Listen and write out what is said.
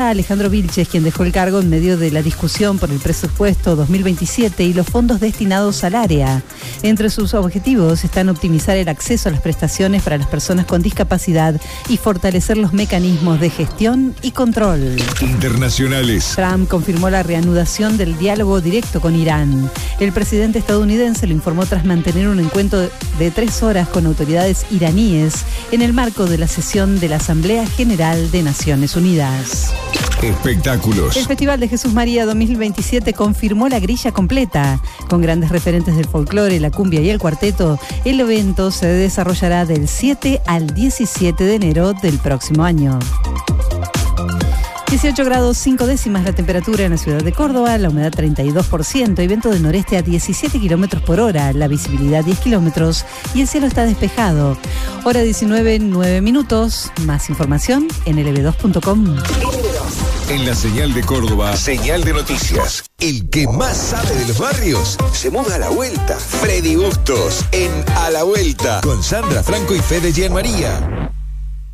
será Alejandro Vilches quien dejó el cargo en medio de la discusión por el presupuesto 2027 y los fondos destinados al área. Entre sus objetivos están optimizar el acceso a las prestaciones para las personas con discapacidad y fortalecer los mecanismos de gestión y control. Internacionales. Trump confirmó la reanudación del diálogo directo con Irán. El presidente estadounidense lo informó tras mantener un encuentro de 3 horas con autoridades iraníes en el marco de la sesión de la Asamblea General de Naciones Unidas. Espectáculos. El Festival de Jesús María 2027 confirmó la grilla completa. Con grandes referentes del folclore, la cumbia y el cuarteto, el evento se desarrollará del 7 al 17 de enero del próximo año. 18 grados 5 décimas la temperatura en la ciudad de Córdoba, la humedad 32% y viento del noreste a 17 kilómetros por hora, la visibilidad 10 kilómetros y el cielo está despejado. Hora 19, 9 minutos. Más información en lb2.com. En la señal de Córdoba, señal de noticias. El que más sabe de los barrios se muda a la vuelta. Freddy Bustos en A la Vuelta con Sandra Franco y Fede Gianmaría.